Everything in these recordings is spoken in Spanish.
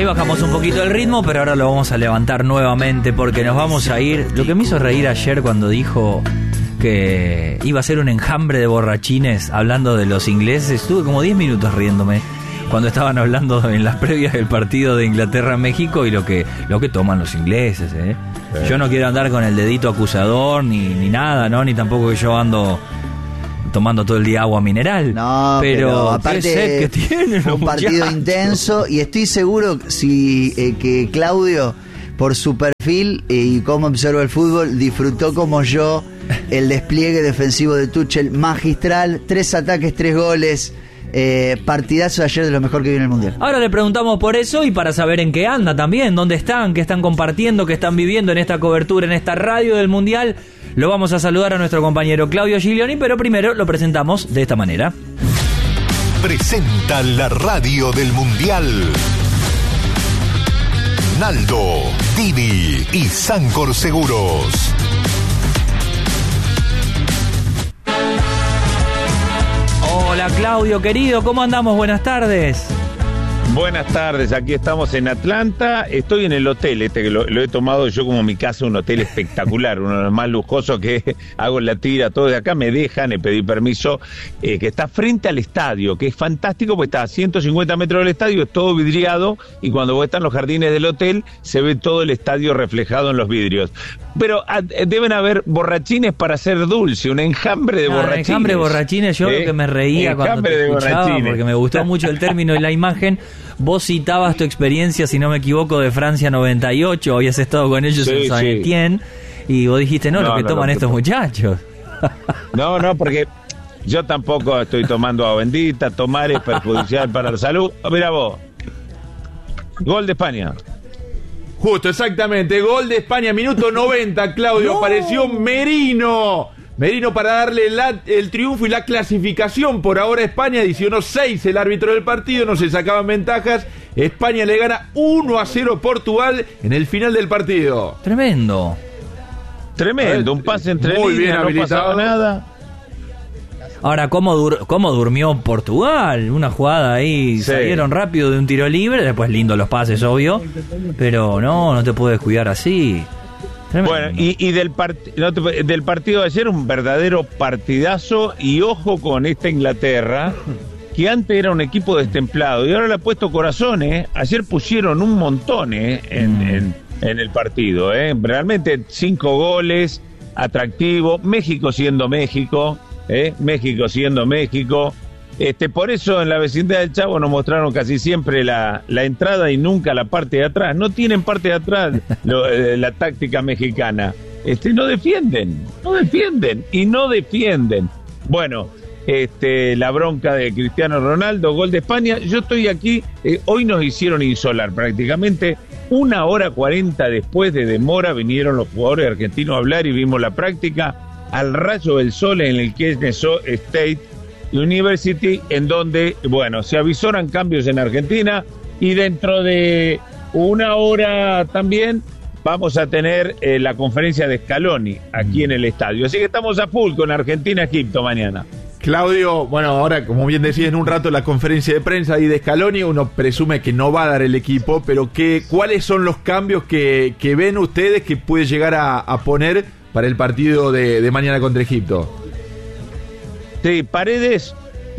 Ahí bajamos un poquito el ritmo, pero ahora lo vamos a levantar nuevamente porque nos vamos a ir. Lo que me hizo reír ayer cuando dijo que iba a ser un enjambre de borrachines hablando de los ingleses, estuve como 10 minutos riéndome cuando estaban hablando en las previas del partido de Inglaterra-México y lo que toman los ingleses, ¿eh? Sí. Yo no quiero andar con el dedito acusador ni nada, ¿no? Ni tampoco que yo ando tomando todo el día agua mineral. No, pero aparte que tiene un partido intenso, y estoy seguro que Claudio, por su perfil y cómo observa el fútbol, disfrutó como yo el despliegue defensivo de Tuchel, magistral, 3 ataques, 3 goles. Partidazo de ayer, de lo mejor que viene el Mundial. Ahora le preguntamos por eso y para saber en qué anda también, dónde están, qué están compartiendo, qué están viviendo en esta cobertura, en esta radio del Mundial. Lo vamos a saludar a nuestro compañero Claudio Giglioni, pero primero lo presentamos de esta manera. Presenta la radio del Mundial. Naldo, Didi y Sancor Seguros. Hola Claudio, querido, ¿cómo andamos? Buenas tardes. Buenas tardes, aquí estamos en Atlanta. Estoy en el hotel que lo he tomado yo como mi casa, un hotel espectacular, uno de los más lujosos que hago en la tira. Todo de acá me dejan, he pedido permiso, que está frente al estadio, que es fantástico porque está a 150 metros del estadio, es todo vidriado, y cuando vos estás en los jardines del hotel se ve todo el estadio reflejado en los vidrios. Pero deben haber borrachines para hacer dulce, un enjambre de borrachines. Enjambre de borrachines, yo lo que me reía cuando te escuchaba, porque me gustó mucho el término y la imagen. Vos citabas tu experiencia, si no me equivoco, de Francia 98, habías estado con ellos en Saint-Étienne, y vos dijiste, lo que toman estos muchachos. No, porque yo tampoco estoy tomando agua bendita, tomar es perjudicial para la salud. Mira vos, gol de España. Justo, exactamente, gol de España, minuto 90, Claudio, apareció Merino para darle el triunfo y la clasificación. Por ahora España, 19-6 el árbitro del partido, no se sacaban ventajas. España le gana 1-0 Portugal en el final del partido. Tremendo, un pase entre muy líneas, bien habilitado. No pasaba nada. Ahora, ¿cómo durmió Portugal? Una jugada ahí, salieron rápido de un tiro libre, después lindo los pases, obvio, pero no te puedes cuidar así. Tremendo. Bueno, y del partido de ayer, un verdadero partidazo, y ojo con esta Inglaterra, que antes era un equipo destemplado y ahora le ha puesto corazón, ¿eh? Ayer pusieron un montón, en el partido, realmente 5 goles, atractivo, México siendo México, por eso en la vecindad del Chavo nos mostraron casi siempre la entrada y nunca la parte de atrás. No tienen parte de atrás la táctica mexicana. No defienden. Bueno, la bronca de Cristiano Ronaldo, gol de España. Yo estoy aquí, hoy nos hicieron insolar prácticamente 1 hora 40 después de demora. Vinieron los jugadores argentinos a hablar y vimos la práctica al rayo del sol en el Kennesaw State University, en donde, se avisoran cambios en Argentina, y dentro de 1 hora también vamos a tener la conferencia de Scaloni aquí en el estadio. Así que estamos a full con Argentina-Egipto mañana. Claudio, ahora, como bien decía, en un rato la conferencia de prensa y de Scaloni, uno presume que no va a dar el equipo, pero ¿cuáles son los cambios que ven ustedes que puede llegar a poner para el partido de mañana contra Egipto? Sí, Paredes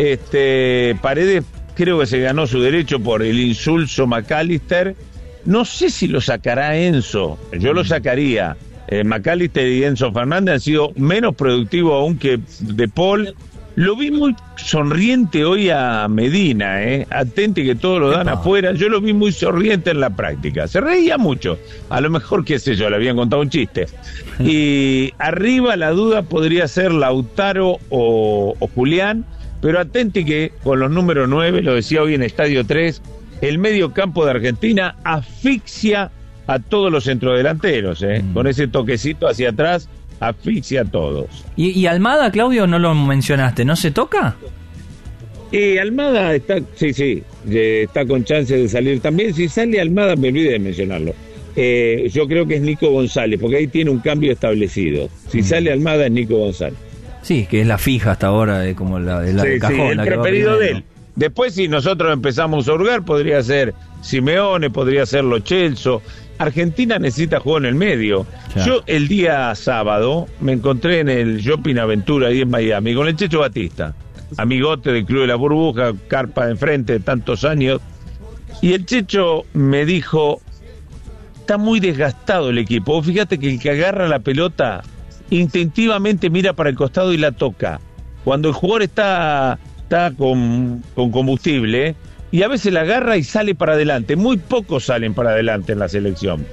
creo que se ganó su derecho por el insulso McAllister. No sé si lo sacará Enzo, yo lo sacaría. McAllister y Enzo Fernández han sido menos productivos aún que De Paul. Lo vi muy sonriente hoy a Medina, atente que todo lo dan afuera. Yo lo vi muy sonriente en la práctica, se reía mucho, a lo mejor, qué sé yo, le habían contado un chiste. Y arriba la duda podría ser Lautaro o Julián, pero atente que con los números 9, lo decía hoy en Estadio 3, el medio campo de Argentina asfixia a todos los centrodelanteros, con ese toquecito hacia atrás, asfixia a todos. ¿Y Almada, Claudio, no lo mencionaste? ¿No se toca? Almada está, está con chance de salir también. Si sale Almada, me olvidé de mencionarlo. Yo creo que es Nico González, porque ahí tiene un cambio establecido. Si sale Almada, es Nico González. Sí, que es la fija hasta ahora, como la de cajón. El preferido de él. Después, si nosotros empezamos a hurgar, podría ser Simeone, podría ser Lo Celso. Argentina necesita juego en el medio. Claro. Yo el día sábado me encontré en el Shopping Aventura ahí en Miami con el Checho Batista, amigote del Club de la Burbuja, carpa de enfrente de tantos años, y el Checho me dijo: está muy desgastado el equipo. Fíjate que el que agarra la pelota instintivamente mira para el costado y la toca. Cuando el jugador está con combustible, y a veces la agarra y sale para adelante. Muy pocos salen para adelante en la selección.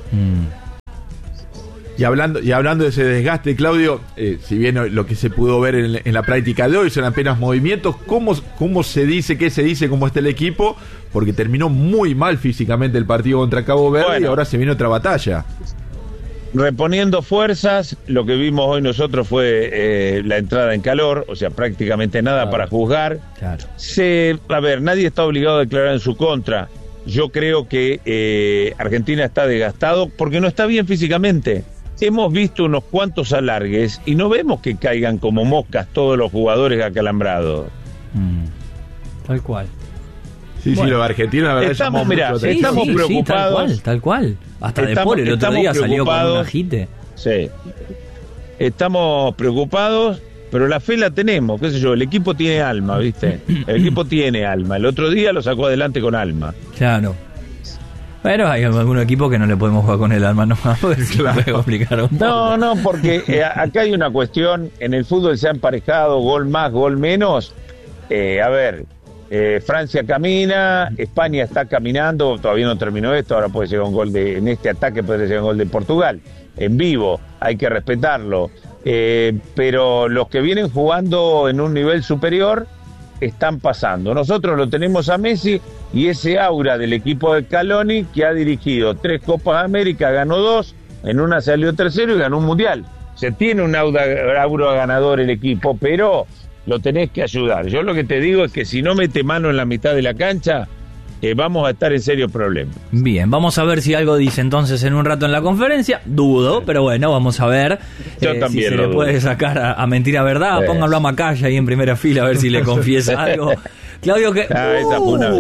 Y hablando de ese desgaste, Claudio, si bien lo que se pudo ver en la práctica de hoy son apenas movimientos, ¿cómo se dice, qué se dice, cómo está el equipo? Porque terminó muy mal físicamente el partido contra Cabo Verde, y ahora se viene otra batalla. Reponiendo fuerzas, lo que vimos hoy nosotros fue la entrada en calor, o sea, prácticamente nada para juzgar. Claro. A ver, nadie está obligado a declarar en su contra. Yo creo que Argentina está desgastado porque no está bien físicamente. Hemos visto unos cuantos alargues y no vemos que caigan como moscas todos los jugadores acalambrados. Tal cual. Sí, Bueno, sí, los argentinos, la verdad, estamos, llamó mirá, mucho la sí, atención. estamos preocupados. Tal cual. Hasta De Estamos- Paul el otro estamos día salió con un preocupados. agite. Sí. Estamos preocupados, pero la fe la tenemos, qué sé yo, el equipo tiene alma, ¿viste? El equipo tiene alma. El otro día lo sacó adelante con alma. Claro. Pero hay algún equipo que no le podemos jugar con el alma nomás, porque se puede complicar un poco. No, porque acá hay una cuestión, en el fútbol se ha emparejado gol más, gol menos. A ver, Francia camina, España está caminando, todavía no terminó esto, ahora puede llegar un gol en este ataque puede llegar un gol de Portugal, en vivo, hay que respetarlo. Pero los que vienen jugando en un nivel superior están pasando. Nosotros lo tenemos a Messi y ese aura del equipo de Scaloni, que ha dirigido 3 Copas América, ganó 2, en una salió tercero y ganó un Mundial. Se tiene un aura ganador el equipo, pero lo tenés que ayudar. Yo lo que te digo es que si no mete mano en la mitad de la cancha, vamos a estar en serio problemas. Bien, vamos a ver si algo dice entonces en un rato en la conferencia. Dudo, pero bueno, vamos a ver Yo si también se lo le dudo. puede sacar a mentira verdad. Sí. Pónganlo a Macaya ahí en primera fila a ver si le confiesa algo. Claudio, que... Esa fue una vez.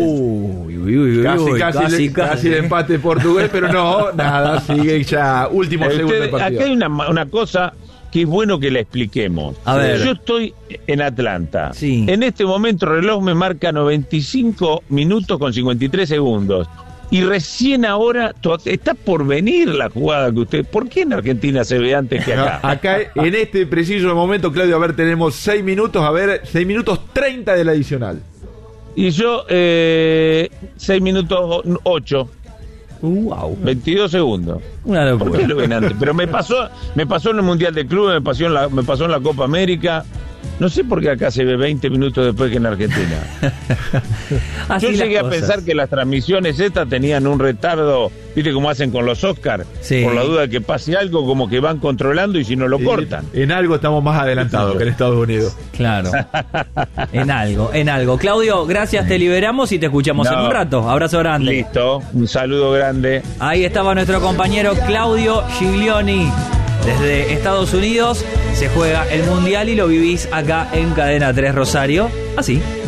Casi el empate portugués, pero no, nada, sigue ya último segundo del partido. Acá hay una cosa que es bueno que la expliquemos. A ver. Yo estoy en Atlanta. Sí. En este momento el reloj me marca 95 minutos con 53 segundos. Y recién ahora está por venir la jugada que usted... ¿Por qué en Argentina se ve antes que No, acá? acá en este preciso momento, Claudio, a ver, tenemos 6 minutos, 6 minutos 30 del adicional. Y yo 6 minutos 8, Wow, 22 segundos. una ¿Por locura. qué lo ven antes? Pero me pasó en el Mundial de Clubes, me pasó en la Copa América. No sé por qué acá se ve 20 minutos después que en Argentina. Así Yo las llegué a cosas. pensar que las transmisiones estas tenían un retardo, ¿viste cómo hacen con los Oscars? Sí. Por la duda de que pase algo, como que van controlando y si no lo cortan. En algo estamos más adelantados que en Estados Unidos. Claro. En algo. Claudio, gracias, te liberamos y te escuchamos en No. un rato. Abrazo grande. Listo, un saludo grande. Ahí estaba nuestro compañero Claudio Giglioni. Desde Estados Unidos se juega el Mundial y lo vivís acá en Cadena 3 Rosario. Así.